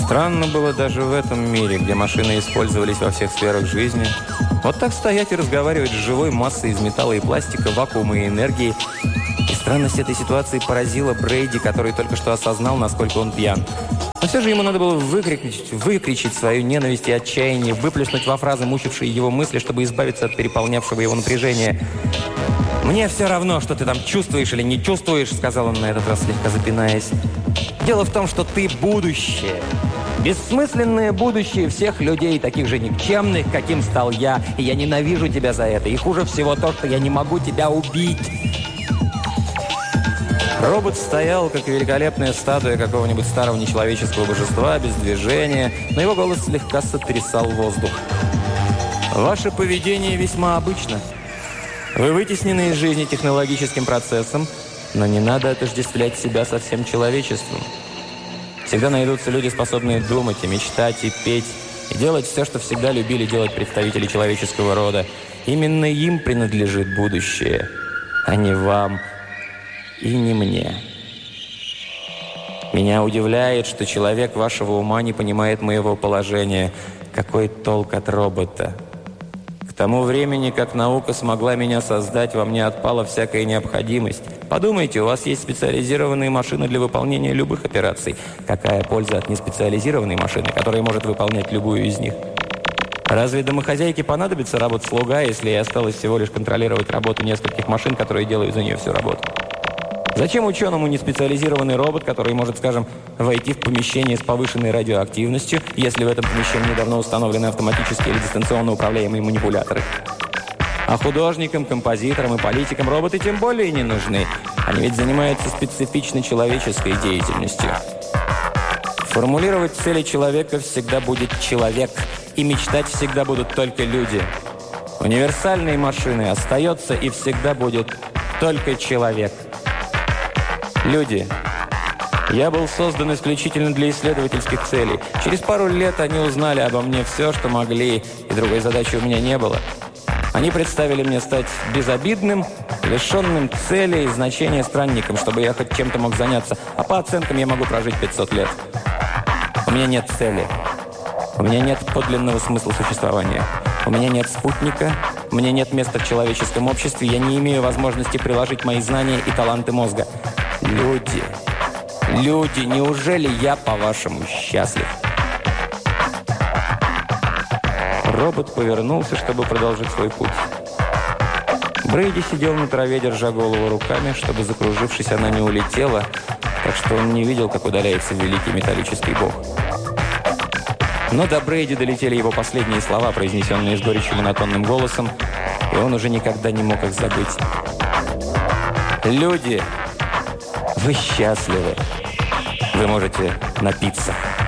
Странно было даже в этом мире, где машины использовались во всех сферах жизни. Вот так стоять и разговаривать с живой массой из металла и пластика, вакуума и энергии. И странность этой ситуации поразила Брейди, который только что осознал, насколько он пьян. Но все же ему надо было выкричить свою ненависть и отчаяние, выплеснуть во фразы, мучившие его мысли, чтобы избавиться от переполнявшего его напряжения. «Мне все равно, что ты там чувствуешь или не чувствуешь», — сказал он на этот раз, слегка запинаясь. «Дело в том, что ты будущее. Бессмысленное будущее всех людей, таких же никчемных, каким стал я. И я ненавижу тебя за это. И хуже всего то, что я не могу тебя убить». Робот стоял, как великолепная статуя какого-нибудь старого нечеловеческого божества, без движения, но его голос слегка сотрясал воздух. «Ваше поведение весьма обычно. Вы вытеснены из жизни технологическим процессом, но не надо отождествлять себя со всем человечеством. Всегда найдутся люди, способные думать и мечтать, и петь, и делать все, что всегда любили делать представители человеческого рода. Именно им принадлежит будущее, а не вам и не мне. Меня удивляет, что человек вашего ума не понимает моего положения. Какой толк от робота? К тому времени, как наука смогла меня создать, во мне отпала всякая необходимость. Подумайте, у вас есть специализированные машины для выполнения любых операций. Какая польза от неспециализированной машины, которая может выполнять любую из них? Разве домохозяйке понадобится робот-слуга, если ей осталось всего лишь контролировать работу нескольких машин, которые делают за нее всю работу? Зачем ученому неспециализированный робот, который может, скажем, войти в помещение с повышенной радиоактивностью, если в этом помещении давно установлены автоматические или дистанционно управляемые манипуляторы? А художникам, композиторам и политикам роботы тем более не нужны. Они ведь занимаются специфичной человеческой деятельностью. Формулировать цели человека всегда будет человек, и мечтать всегда будут только люди. Универсальной машиной остается и всегда будет только человек. Люди. Я был создан исключительно для исследовательских целей. Через пару лет они узнали обо мне все, что могли, и другой задачи у меня не было. Они представили мне стать безобидным, лишенным цели и значения странником, чтобы я хоть чем-то мог заняться, а по оценкам я могу прожить 500 лет. У меня нет цели. У меня нет подлинного смысла существования. У меня нет спутника, у меня нет места в человеческом обществе, я не имею возможности приложить мои знания и таланты мозга. Люди, неужели я, по-вашему, счастлив? Робот повернулся, чтобы продолжить свой путь. Брейди сидел на траве, держа голову руками, чтобы, закружившись, она не улетела, так что он не видел, как удаляется великий металлический бог. Но до Брейди долетели его последние слова, произнесенные с горечью монотонным голосом, и он уже никогда не мог их забыть. «Люди, вы счастливы. Вы можете напиться».